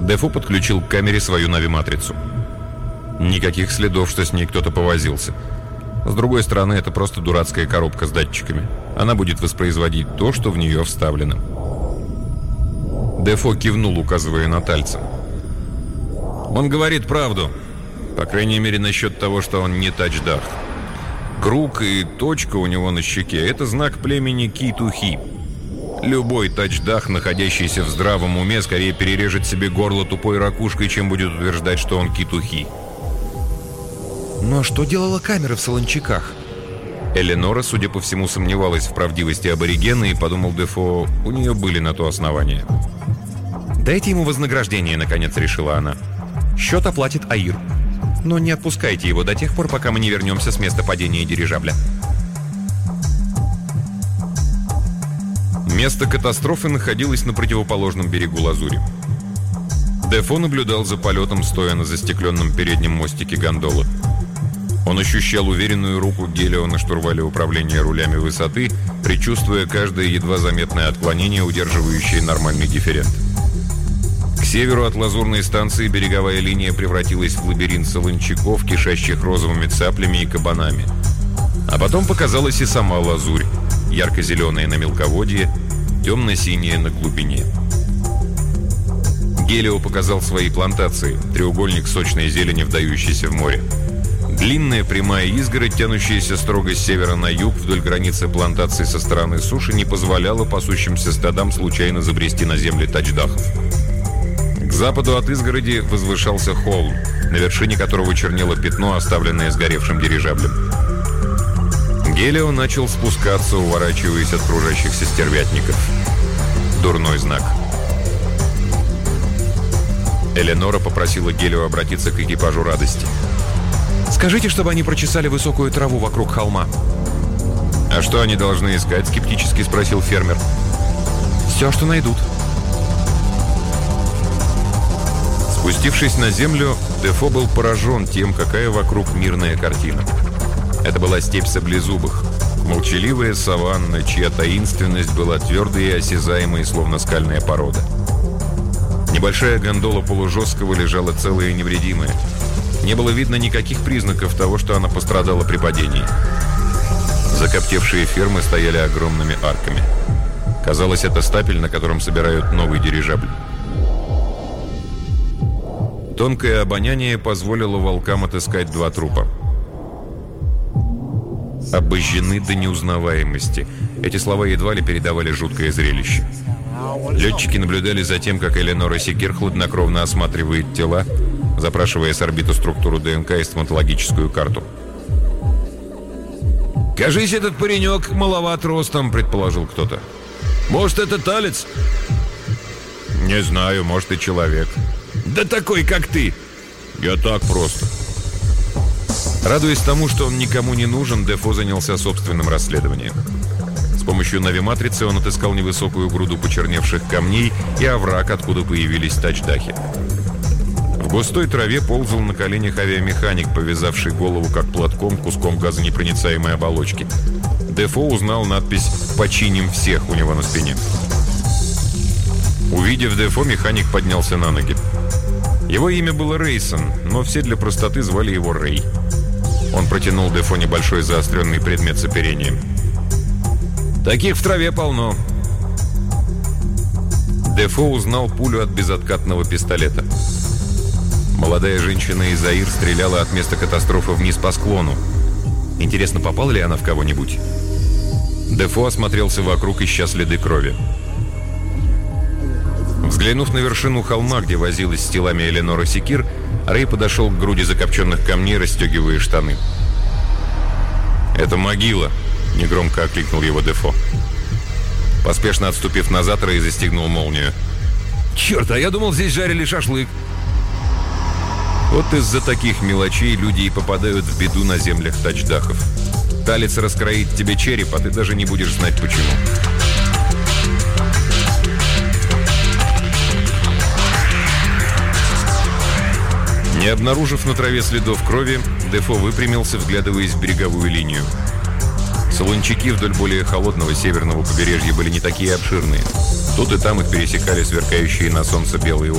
Дефо подключил к камере свою навиматрицу. Никаких следов, что с ней кто-то повозился. С другой стороны, это просто дурацкая коробка с датчиками. Она будет воспроизводить то, что в нее вставлено. Дефо кивнул, указывая на Тальца. Он говорит правду. По крайней мере, насчет того, что он не тачдах. Круг и точка у него на щеке – это знак племени Китухи. Любой тачдах, находящийся в здравом уме, скорее перережет себе горло тупой ракушкой, чем будет утверждать, что он Китухи. Но что делала камера в Солончаках? Эленора, судя по всему, сомневалась в правдивости аборигена, и, подумал Дефо, у нее были на то основания. «Дайте ему вознаграждение», — наконец решила она. «Счет оплатит Аир. Но не отпускайте его до тех пор, пока мы не вернемся с места падения дирижабля». Место катастрофы находилось на противоположном берегу Лазури. Дефо наблюдал за полетом, стоя на застекленном переднем мостике гондолы. Он ощущал уверенную руку Гелио на штурвале управления рулями высоты, предчувствуя каждое едва заметное отклонение, удерживающее нормальный дифферент. К северу от лазурной станции береговая линия превратилась в лабиринт солончаков, кишащих розовыми цаплями и кабанами. А потом показалась и сама лазурь, ярко-зеленая на мелководье, темно-синяя на глубине. Гелио показал свои плантации, треугольник сочной зелени, вдающийся в море. Длинная прямая изгородь, тянущаяся строго с севера на юг вдоль границы плантаций со стороны суши, не позволяла пасущимся стадам случайно забрести на земли тачдахов. К западу от изгороди возвышался холм, на вершине которого чернело пятно, оставленное сгоревшим дирижаблем. Гелио начал спускаться, уворачиваясь от кружащихся стервятников. Дурной знак. Эленора попросила Гелио обратиться к экипажу «Радости». «Скажите, чтобы они прочесали высокую траву вокруг холма». «А что они должны искать?» — скептически спросил фермер. «Все, что найдут». Спустившись на землю, Дефо был поражен тем, какая вокруг мирная картина. Это была степь саблезубых, молчаливая саванна, чья таинственность была твердой и осязаемой, словно скальная порода. Небольшая гондола полужесткого лежала целая и невредимая. Не было видно никаких признаков того, что она пострадала при падении. Закоптевшие фермы стояли огромными арками. Казалось, это стапель, на котором собирают новый дирижабль. Тонкое обоняние позволило волкам отыскать два трупа. Обожжены до неузнаваемости. Эти слова едва ли передавали жуткое зрелище. Летчики наблюдали за тем, как Эленора Секир хладнокровно осматривает тела, запрашивая с орбиты структуру ДНК и стоматологическую карту. «Кажись, этот паренек маловат ростом», — предположил кто-то. «Может, это талец?» «Не знаю, может, и человек». «Да такой, как ты!» «Я так просто». Радуясь тому, что он никому не нужен, Дефо занялся собственным расследованием. С помощью навиматрицы он отыскал невысокую груду почерневших камней и овраг, откуда появились тачдахи. В густой траве ползал на коленях авиамеханик, повязавший голову как платком куском газонепроницаемой оболочки. Дефо узнал надпись «Починим всех» у него на спине. Увидев Дефо, механик поднялся на ноги. Его имя было Рейсон, но все для простоты звали его Рэй. Он протянул Дефо небольшой заостренный предмет с оперением. «Таких в траве полно». Дефо узнал пулю от безоткатного пистолета. Молодая женщина из Аир стреляла от места катастрофы вниз по склону. Интересно, попала ли она в кого-нибудь? Дефо осмотрелся вокруг, ища следы крови. Взглянув на вершину холма, где возилась с телами Эленора Секир, Рэй подошел к груди закопченных камней, расстегивая штаны. «Это могила», — негромко окликнул его Дефо. Поспешно отступив назад, Рэй застегнул молнию. «Черт, а я думал, здесь жарили шашлык». Вот из-за таких мелочей люди и попадают в беду на землях тачдахов. Талец раскроит тебе череп, а ты даже не будешь знать почему. Не обнаружив на траве следов крови, Дефо выпрямился, вглядываясь в береговую линию. Солончаки вдоль более холодного северного побережья были не такие обширные. Тут и там их пересекали сверкающие на солнце белые